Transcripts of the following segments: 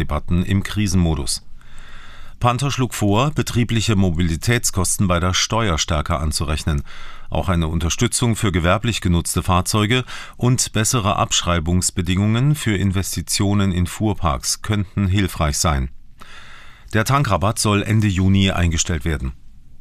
Klimadebatten im Krisenmodus. Panther schlug vor, betriebliche Mobilitätskosten bei der Steuer stärker anzurechnen. Auch eine Unterstützung für gewerblich genutzte Fahrzeuge und bessere Abschreibungsbedingungen für Investitionen in Fuhrparks könnten hilfreich sein. Der Tankrabatt soll Ende Juni eingestellt werden.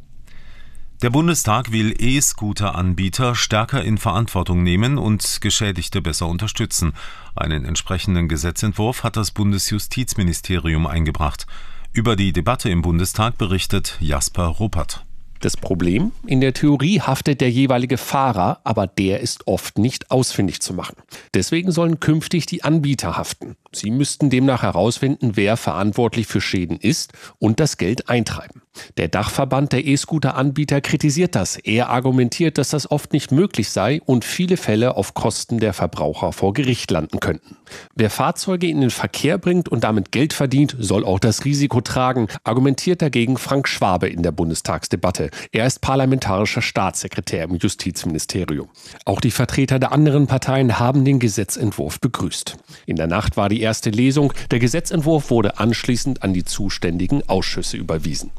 Der Bundestag will E-Scooter-Anbieter stärker in Verantwortung nehmen und Geschädigte besser unterstützen. Einen entsprechenden Gesetzentwurf hat das Bundesjustizministerium eingebracht. Über die Debatte im Bundestag berichtet Jasper Ruppert. Das Problem? In der Theorie haftet der jeweilige Fahrer, aber der ist oft nicht ausfindig zu machen. Deswegen sollen künftig die Anbieter haften. Sie müssten demnach herausfinden, wer verantwortlich für Schäden ist und das Geld eintreiben. Der Dachverband der E-Scooter-Anbieter kritisiert das. Er argumentiert, dass das oft nicht möglich sei und viele Fälle auf Kosten der Verbraucher vor Gericht landen könnten. Wer Fahrzeuge in den Verkehr bringt und damit Geld verdient, soll auch das Risiko tragen, argumentiert dagegen Frank Schwabe in der Bundestagsdebatte. Er ist parlamentarischer Staatssekretär im Justizministerium. Auch die Vertreter der anderen Parteien haben den Gesetzentwurf begrüßt. In der Nacht war die erste Lesung. Der Gesetzentwurf wurde anschließend an die zuständigen Ausschüsse überwiesen.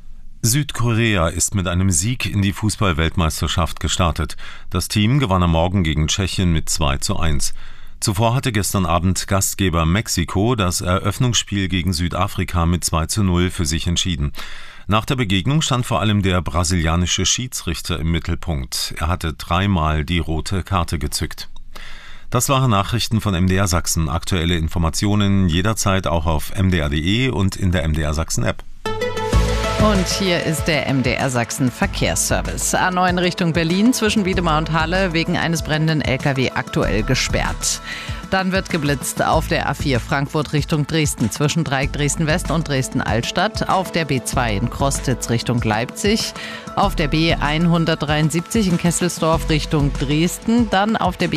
Südkorea ist mit einem Sieg in die Fußball-Weltmeisterschaft gestartet. Das Team gewann am Morgen gegen Tschechien mit 2:1. Zuvor hatte gestern Abend Gastgeber Mexiko das Eröffnungsspiel gegen Südafrika mit 2:0 für sich entschieden. Nach der Begegnung stand vor allem der brasilianische Schiedsrichter im Mittelpunkt. Er hatte 3-mal die rote Karte gezückt. Das waren Nachrichten von MDR Sachsen. Aktuelle Informationen jederzeit auch auf mdr.de und in der MDR Sachsen App. Und hier ist der MDR Sachsen Verkehrsservice. A9 Richtung Berlin zwischen Wiedemar und Halle wegen eines brennenden LKW aktuell gesperrt. Dann wird geblitzt auf der A4 Frankfurt Richtung Dresden zwischen Dreieck Dresden-West und Dresden-Altstadt, auf der B2 in Krostitz Richtung Leipzig, auf der B173 in Kesselsdorf Richtung Dresden, dann auf der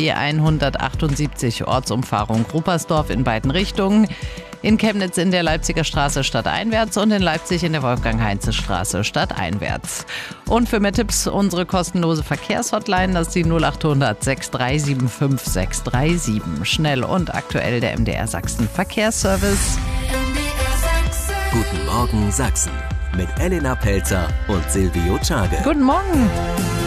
B178 Ortsumfahrung Ruppersdorf in beiden Richtungen, in Chemnitz in der Leipziger Straße stadteinwärts und in Leipzig in der Wolfgang-Heinze-Straße stadteinwärts. Und für mehr Tipps unsere kostenlose Verkehrshotline, das ist die 0800 6375 637. Schnell und aktuell der MDR Sachsen Verkehrsservice. Guten Morgen Sachsen mit Elena Pelzer und Silvio Czage. Guten Morgen.